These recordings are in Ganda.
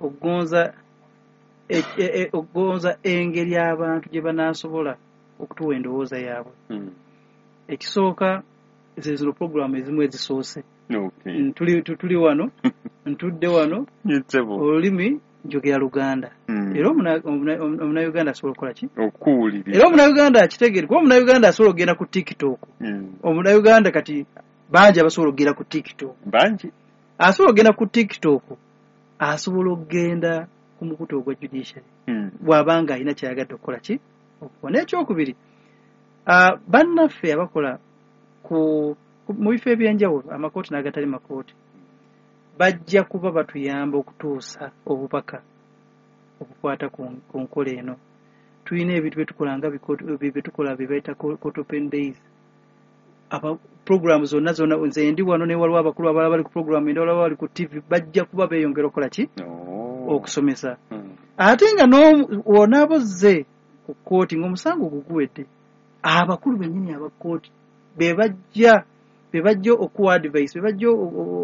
okugonza engeri abantu gye banaasobola okutuwa endowooza yaabwe. Ekisooka zino programu ezimu ezisoose. Tuli wano ntudde wano olulimi njogera Luganda. Era Omunnayuganda asobola okukola ki? Okuwulira. Era Omunnayuganda akitegeere kuba Omunnayuganda asobola okugenda ku TikTok. Omunnayuganda kati bangi abasobola okugenda ku TikTok. Bangi. Asobola okugenda ku TikTok, asobola okugenda ku mukutu ogwa judiciary. Bw'abanga alina kyayagadde okukola ki? Okukola. N'ekyokubiri, bannaffe abakola mu bifo ebyenjawulo, amakooti n'agatali makooti, bajja kuba batuyamba okutuusa obubaka okukwata ku nkola eno. Tulina ebintu byetukola nga byetukola bye bayita Court Open Days. Programu zonna nze ndi wano ne waliwo abakulu abalala bali ku programu endala bali ku TV, bajja kuba beeyongera okukola ki? Okusomesa. Ate nga wonabozze ku kkooti ng'omusango guguwedde, abakulu bennyini abakooti be bajja okuwa advice, be bajja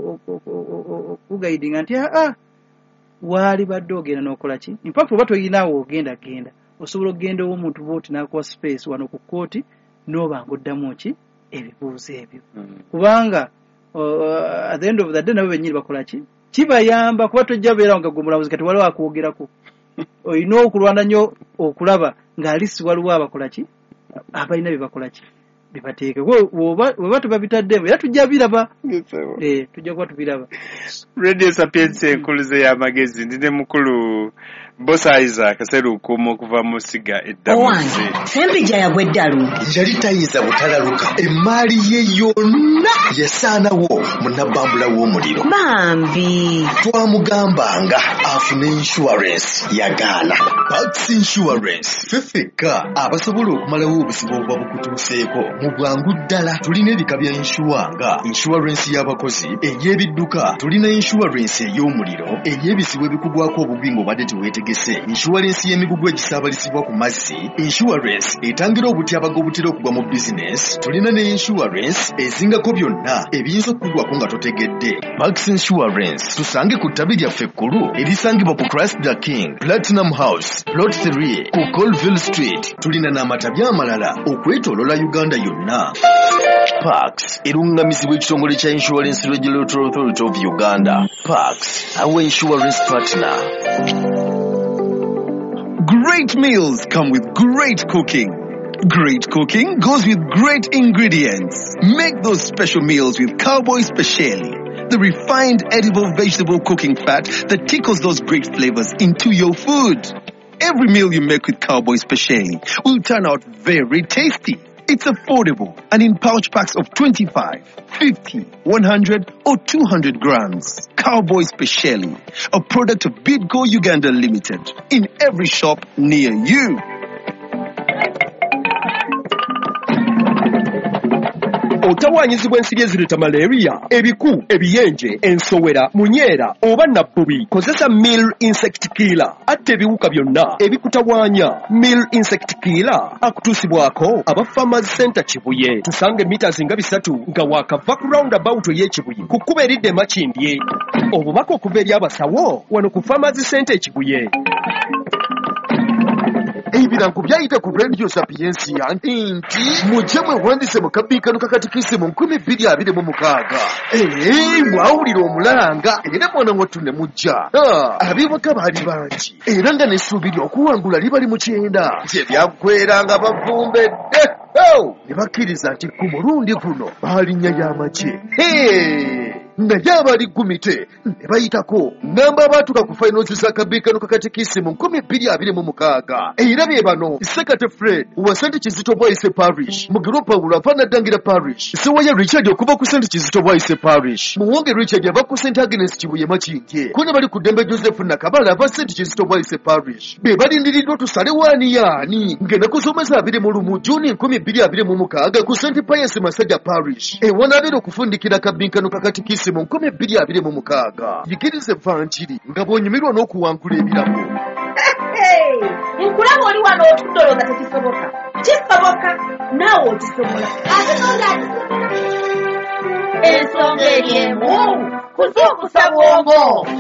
okuguidinga nti waali badde ogenda n'okola ki? In fact oba toyinaawo ogenda osobola okugenda ow'omuntu bw'oti n'akuwa space wano ku kkooti n'oba ng'oddamu ki? Ebibuuzo ebyo. Kubanga at the end of the day nabo bennyini bakola ki? Kibayamba kuba tojja beera nga gomulamuzi kati waliwo akwogerako. Olina okulwana nnyo okulaba ng'alisi waliwo abakola ki? Abalina bye bakola ki? Bibateeke. Oba tubabitaddemu era tujja biraba. Tujja kuba tubiraba. Radio Sapienza enkuluze y'amagezi ndine mukulu Bosa Isaac Serukumo okuva mu Siga eddamuze. Sembija yagweddalu. Yali tayinza butalaluka. Emmaali ye yonna yasaanawo munnabambula w'omuliro. Bambi. Twamugambanga afune insurance yagaana. Pax Insurance fefeka abasobola okumalawo obusibo obuba bukutuuseeko mu bwangu ddala. Tulina ebika bya nga insurance y'abakozi, ey'ebidduka, tulina insurance ey'omuliro, ey'ebisibo ebikugwako obubi ng'obadde teweetegese, insurance y'emigugu egisaabalisibwa ku mazzi, insurance etangira obutyabaga obutera okugwa mu business, tulina ne insurance ezingako byonna ebiyinza okugwako nga totegedde. Pax Insurance tusange ku ttabi lyaffe ekkulu erisangibwa ku Christ the King, Platinum House, Plot 3 ku Colville Street. Tulina n'amatabi amalala okwetoolola Uganda yonna. Pax erungamizibwa ekitongole kya Insurance Regulatory Authority of Uganda. Pax, our insurance partner. Great meals come with great cooking. Great cooking goes with great ingredients. Make those special meals with Cowboy Speciale, the refined edible vegetable cooking fat that tickles those great flavors into your food. Every meal you make with Cowboy Speciale will turn out very tasty. It's affordable and in pouch packs of 25, 50, 100 or 200 grams. Cowboy Speciale, a product of Bidco Uganda Limited, in every shop near you. Otawanyizibwa ensiri ezireta malaria, ebiku, ebiyenje, ensowera, munyeera oba nabbubi. Kozesa Mill Insect Killer. Atta ebiwuka byonna ebikutawanya. Mill Insect Killer akutuusibwako aba Farmers Center Kibuye. Tusange meters nga 3 nga wakava ku roundabout y'Ekibuye ku kkubo eridde Makindye. Obubaka okuva eri abasawo wano ku Farmers Center Kibuye. Ebirango byayita ku Radio Sapienza nti mujje mwewandise mu kabiikano kakatikisi mu 2026. Mwawulira omulanga era mwana wattu ne mujja. Abiwaka baali bangi era nga n'essuubiri okuwangula libali mu 9. Gye byaggweranga bavumbedde ne bakkiriza nti ku mulundi guno baalinnya y'amagye. Naye abali gumite ne bayitako ngamba abaatuka ku finals za kabiikano kakatikisi mu 2026. Era bye bano Sekate Fred wa St. Kizito Boyce Parish, Mugiro Paulo ava Naddangira Parish, Sewaya Richard okuva ku St. Kizito Boyce Parish, Muwonge Richard ava ku St. Agnes Kibuye Makindye, kone bali ku Dembe Joseph Nakabala ava St. Kizito Boyce Parish. Be balindiriddwa tusale waani yaani ngenda kusomesa 21 Juni 2026 ku St. Pius Masajja Parish. Ewanaabera okufundikira kabiikano kakatikisi mu 2026. Yikirize vanjiri nga bw'onyumirwa n'okuwankula ebirabo. Nkulaba oli wano otudoloza tekisoboka. Kisoboka naawe okisobola. Ate n'olyakisobola. Ensonga eri emu kuzuukusa bwongo.